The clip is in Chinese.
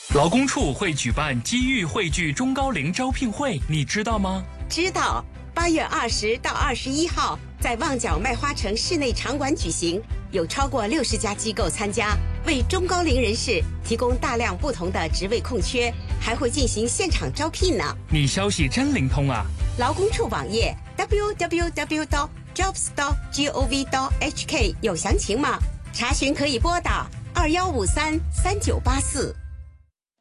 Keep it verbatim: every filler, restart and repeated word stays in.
劳工处会举办机遇汇聚中高龄招聘会，你知道吗？ 知道，八月二十到二十一号在旺角麦花城室内场馆举行，有超过六十家机构参加，为中高龄人士提供大量不同的职位空缺，还会进行现场招聘呢。 你消息真灵通啊！ 劳工处网页 double-u double-u double-u 点 jobs 点 gov 点 h k 有详情吗？查询可以拨打二幺五三三九八四。